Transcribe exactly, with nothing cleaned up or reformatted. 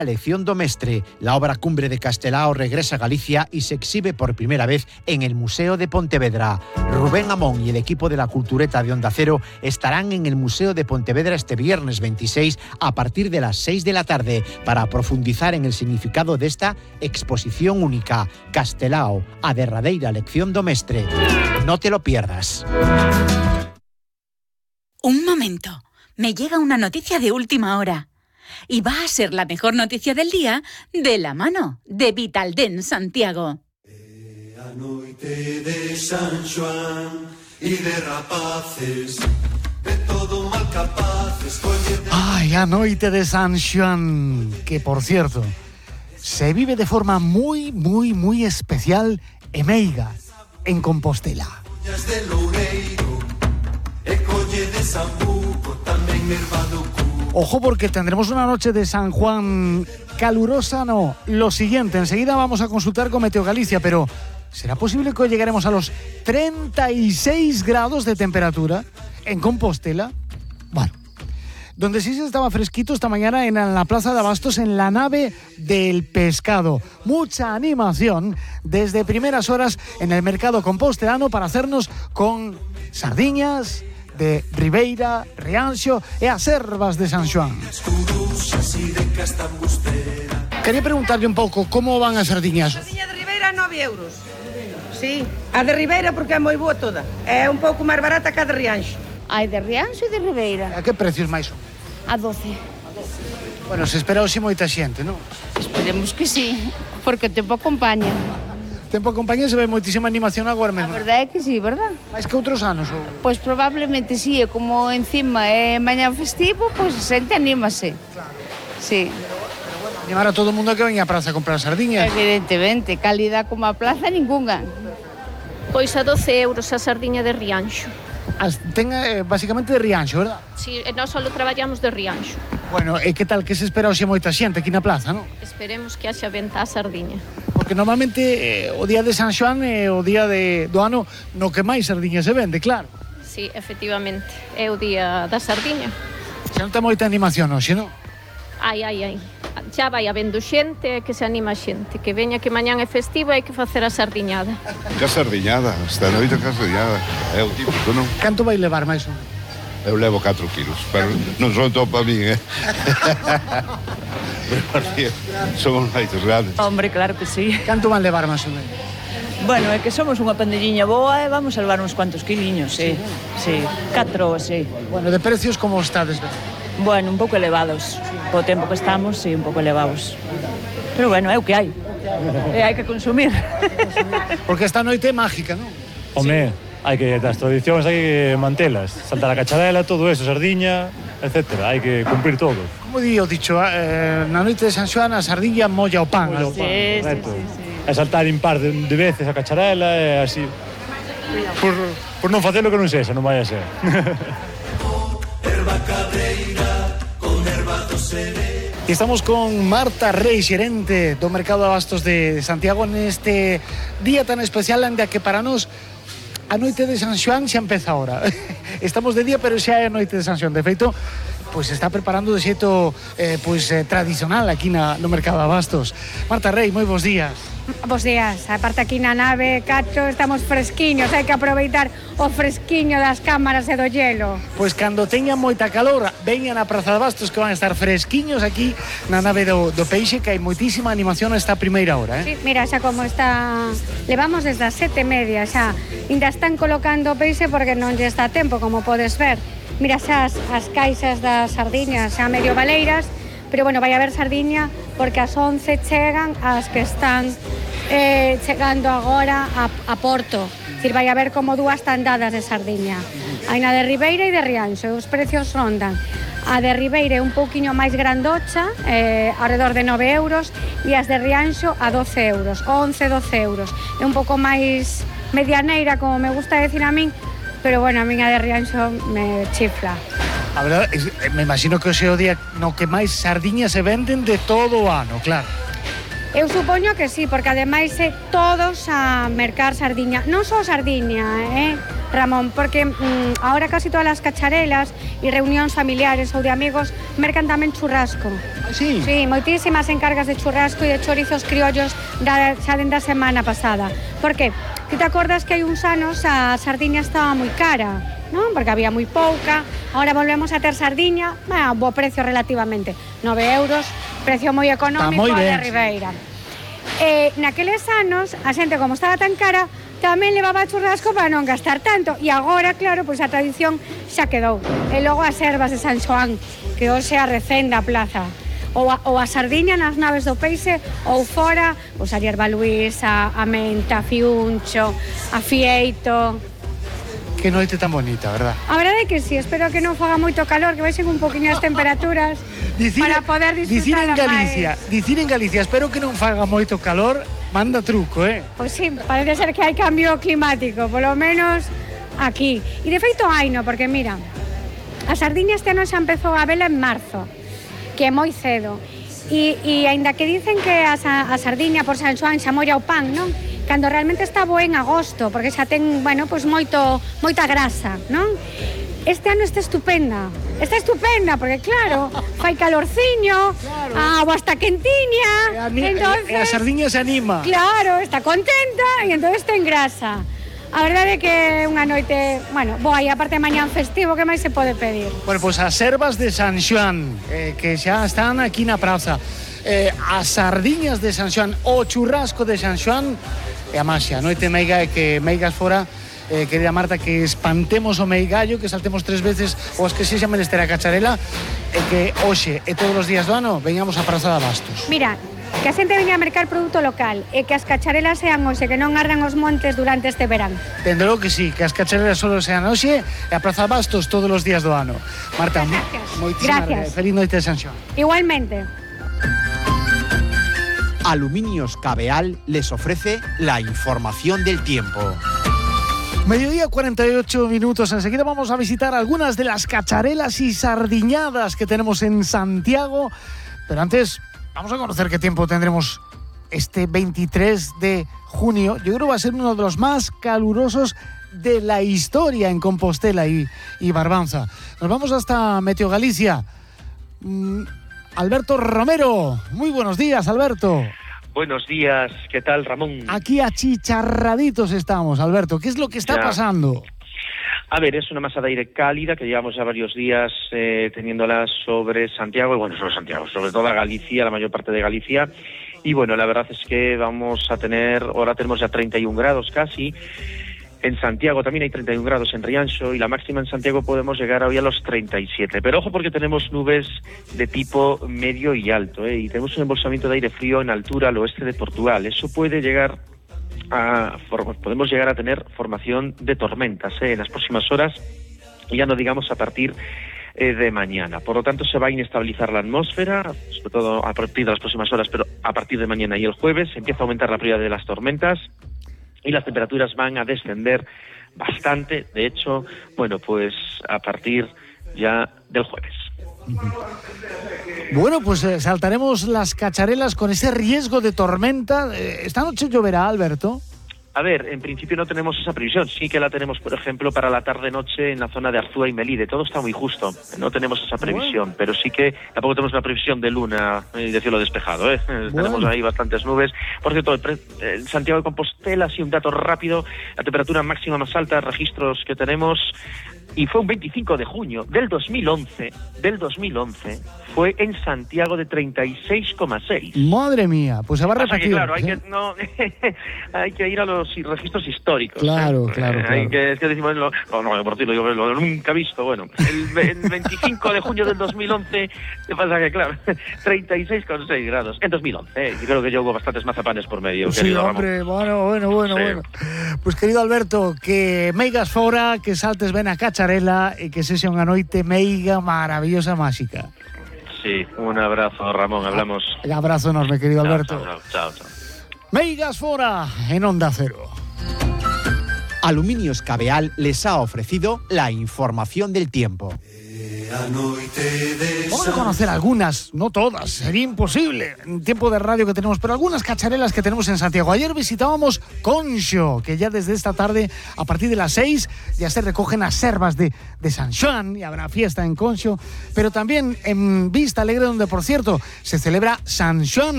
La lección do mestre, la obra cumbre de Castelao, regresa a Galicia y se exhibe por primera vez en el Museo de Pontevedra. Rubén Amón y el equipo de la Cultureta de Onda Cero estarán en el Museo de Pontevedra este viernes veintiséis a partir de las seis de la tarde para profundizar en el significado de esta exposición única. Castelao, a derradeira lección do mestre. No te lo pierdas. Un momento, me llega una noticia de última hora. Y va a ser la mejor noticia del día de la mano de Vitalden Santiago. A noite de San Xoán y de rapaces, de todo mal capaces. Ay, a noite de San Xoán, que por cierto, se vive de forma muy, muy, muy especial en Meiga, en Compostela. De Loureiro, e colle de Sambuco, tamén nervado. Ojo, porque tendremos una noche de San Juan calurosa, no. Lo siguiente, enseguida vamos a consultar con Meteo Galicia, pero ¿será posible que hoy llegaremos a los treinta y seis grados de temperatura en Compostela? Bueno, donde sí se estaba fresquito esta mañana en la Plaza de Abastos, en la nave del pescado. Mucha animación desde primeras horas en el mercado compostelano para hacernos con sardiñas de Ribeira, Rianxo e as ervas de San Xoán. Quería preguntarle un pouco como van as sardiñas. A sardiña de Ribeira nove euros. Sí, a de Ribeira porque é moi boa toda. É un pouco máis barata que a de Rianxo. Hai de Rianxo e de Ribeira. A que precios máis son? A doce. Bueno, se espera hoxe moita xente, non? Esperemos que sí, porque o tempo acompaña. Tempo acompaña, se ve moitísima animación agora mesmo. A verdade é que sí, verdad? Mais que outros anos? Ou... Pois probablemente sí, e como encima é mañá festivo, pois a xente anímase. Claro. Sí. Pero, pero bueno, animar a todo o mundo que veña a praza a comprar sardiñas. Evidentemente, calidad como a plaza, ningunha. Pois a doce euros a sardiña de Rianxo. As, ten eh, basicamente de Rianxo, verdad? Si, sí, nós só traballamos de Rianxo. Bueno, e que tal que se espera hoxe moita xente aquí na plaza, non? Esperemos que haxa venta a sardiña. Porque normalmente eh, o día de San Xoán é o día de, do ano no que máis sardiña se vende, claro. Sí, efectivamente, é o día da sardiña. Xa non ten moita animación hoxe, non? Ai, ai, ai. Xa vai habendo xente, que se anima a xente. Que veña que mañán é festivo e hai que facer a sardiñada. Que sardiñada, esta noite que sardiñada. É o típico, non? Canto vai levar máis un? Eu levo catro kilos, pero non son todo para mí, eh? Son feitos grandes. Hombre, claro que sí. Canto van levar máis un? Bueno, é que somos unha pandilliña boa e vamos a levar uns cuantos quiliños, sí. Sí, catro, sí. Bueno, de precios como estades? Bueno, un pouco elevados. Po tempo que estamos, sí, un pouco elevados. Pero bueno, é o que hai. E hai que consumir. Porque esta noite é mágica, non? Home, hai que, das tradicións hai que mantelas. Saltar a cacharela, todo eso, sardiña, etcétera. Hai que cumprir todo. Como di o dicho, eh, na noite de San Xoán a sardiña molla o pan. Molla o pan, sí, correcto. Sí, sí, sí. É saltar impar de, de veces a cacharela e así. Por, por non facer o que non sexa, non vai a ser. Y estamos con Marta Rey, xerente do Mercado de Abastos de Santiago, neste día tan especial en que para nós a noite de San Xoán xa empeza ahora. Estamos de día, pero xa é a noite de San Xoán. De feito, pois está preparando de xeito eh, pois, eh, tradicional aquí na, no Mercado de Abastos. Marta Rey, moi bons días. Bos días, aparte aquí na nave Cacho estamos fresquiños, hai que aproveitar o fresquiño das cámaras e do hielo. Pois cando teñan moita calor, veñan a Praza de Abastos que van a estar fresquiños aquí na nave do, do Peixe, que hai moitísima animación esta primeira hora, eh? Sí, mira, xa como está, levamos desde as sete e media xa, ainda están colocando o peixe porque non lle está a tempo, como podes ver. Mira xa as, as caixas das sardiñas xa medio baleiras, pero bueno, vai haber sardiña porque ás once chegan as que están eh, chegando agora a, a Porto. É dicir, vai haber como dúas tandadas de sardiña. Hai na de Ribeira e de Rianxo, os precios rondan. A de Ribeira é un pouquiño máis grandocha, eh, alrededor de nove euros, e as de Rianxo a doce euros, once, doce euros. É un pouco máis medianeira, como me gusta decir a min, pero bueno, a miña de Rianxo me chifla. A verdade, me imagino que hoxe é o día no que máis sardiñas se venden de todo o ano, claro. Eu supoño que sí, porque ademais é todos a mercar sardiña. Non só sardiña, eh? Ramón, porque mm, ahora casi todas as cacharelas e reunións familiares ou de amigos mercan tamén churrasco. Sí? Sí, moitísimas encargas de churrasco e de chorizos criollos da, xa dende a semana pasada. Por que? Ti te acordas que hai uns anos a sardiña estaba moi cara, non? Porque había moi pouca. Ahora volvemos a ter sardiña, a bo precio relativamente, nove euros, precio moi económico de Ribeira. Eh, naqueles anos, a xente como estaba tan cara, tamén levaba churrasco para non gastar tanto. E agora, claro, pois a tradición xa quedou. E logo as ervas de San Xoán, que hoxe a recenda a plaza. Ou a, ou a sardiña nas naves do peixe, ou fora, pois a hierba luisa, a menta, a fiuncho, a fieito. Que noite tan bonita, verdad? A verdade é que sí, espero que non faga moito calor, que baixen un poquinho as temperaturas dicir, para poder dicir en Galicia, máis. Dicir en Galicia, espero que non faga moito calor, manda truco, eh? Pois sí, parece ser que hai cambio climático, polo menos aquí. E de feito hai, no, porque mira, a sardiña este ano xa empezou a vela en marzo, que é moi cedo. E, e aínda que dicen que a, a sardiña por San Xoán xa molla o pan, non? Cando realmente está boa en agosto, porque xa ten, bueno, pois moito, moita grasa, non? Este ano está estupenda, está estupenda, porque claro, fai calorciño, claro. A agua está quentiña, e a, entonces, e a sardiña se anima. Claro, está contenta e entonces ten grasa. A verdade é que é unha noite, bueno, boa, e aparte mañán festivo, que máis se pode pedir? Bueno, pois as ervas de San Xoán, eh, que xa están aquí na praza, eh, as sardiñas de San Xoán, o churrasco de San Xoán, e a maxia, noite meiga, e que meigas fora, eh, querida Marta, que espantemos o meigallo, que saltemos tres veces os que sexa menester a cacharela, e que hoxe e todos os días do ano veñamos a Praza de Abastos. Mira, que a xente veña a mercar produto local e que as cacharelas sean hoxe, que non ardan os montes durante este verán. Dende logo que sí, que as cacharelas solo sean hoxe e a Praza de Abastos todos os días do ano. Marta, moitísimas gracias. Feliz noite de San Xoán. Igualmente. Aluminios Cabeal les ofrece la información del tiempo. Mediodía cuarenta y ocho minutos. Enseguida vamos a visitar algunas de las cacharelas y sardiñadas que tenemos en Santiago. Pero antes, vamos a conocer qué tiempo tendremos este veintitrés de junio. Yo creo que va a ser uno de los más calurosos de la historia en Compostela y, y Barbanza. Nos vamos hasta Meteo Galicia. Mm, Alberto Romero, muy buenos días, Alberto. Buenos días, ¿qué tal, Ramón? Aquí achicharraditos estamos, Alberto. ¿Qué es lo que está ya. pasando? A ver, es una masa de aire cálida que llevamos ya varios días eh, teniéndola sobre Santiago, y bueno, sobre Santiago, sobre toda Galicia, la mayor parte de Galicia. Y bueno, la verdad es que vamos a tener, ahora tenemos ya treinta y un grados casi. En Santiago también hay treinta y un grados en Rianxo, y la máxima en Santiago podemos llegar hoy a los treinta y siete. Pero ojo, porque tenemos nubes de tipo medio y alto, ¿eh? Y tenemos un embolsamiento de aire frío en altura al oeste de Portugal. Eso puede llegar a, podemos llegar a tener formación de tormentas, ¿eh? En las próximas horas, y ya no digamos a partir eh, de mañana. Por lo tanto, se va a inestabilizar la atmósfera, sobre todo a partir de las próximas horas, pero a partir de mañana y el jueves empieza a aumentar la probabilidad de las tormentas. Y las temperaturas van a descender bastante, de hecho, bueno, pues a partir ya del jueves. Bueno, pues eh, saltaremos las cacharelas con ese riesgo de tormenta. Eh, ¿Esta noche lloverá, Alberto? A ver, en principio no tenemos esa previsión. Sí que la tenemos, por ejemplo, para la tarde-noche en la zona de Arzúa y Melide. Todo está muy justo. No tenemos esa previsión, bueno. Pero sí que tampoco tenemos una previsión de luna y de cielo despejado, ¿eh? Bueno. Tenemos ahí bastantes nubes. Por cierto, en Santiago de Compostela, sí, un dato rápido. La temperatura máxima más alta, registros que tenemos, y fue un veinticinco de junio del dos mil once, del dos mil once, fue en Santiago de treinta y seis coma seis. Madre mía, pues se va a repetir. Que, claro, hay, ¿eh? que, no, hay que ir a los registros históricos. Claro, ¿eh? claro, eh, claro. Hay que, es que decimos, lo, no, no, por ti lo, lo, lo nunca visto, bueno. El, el veinticinco de junio del dos mil once, ¿qué pasa? Que claro, treinta y seis coma seis grados, en dos mil once, ¿eh? Yo creo que yo hubo bastantes mazapanes por medio. Sí, hombre, Ramón. bueno, bueno, bueno, sí. bueno. Pues querido Alberto, que meigas fora, que saltes ben a cacharela e que sexa unha noite meiga maravillosa, máxica. Sí, un abrazo, Ramón, hablamos. Un abrazo enorme, querido chao, Alberto. Chao, chao, chao. Meigas fora en Onda Cero. Aluminios Cabeal les ha ofrecido la información del tiempo. Vamos a conocer algunas, no todas, sería imposible en tiempo de radio que tenemos, pero algunas cacharelas que tenemos en Santiago. Ayer visitábamos Conxo, que ya desde esta tarde, a partir de las seis, ya se recogen las servas de, de San Xoán y habrá fiesta en Conxo, pero también en Vista Alegre, donde por cierto se celebra San Xoán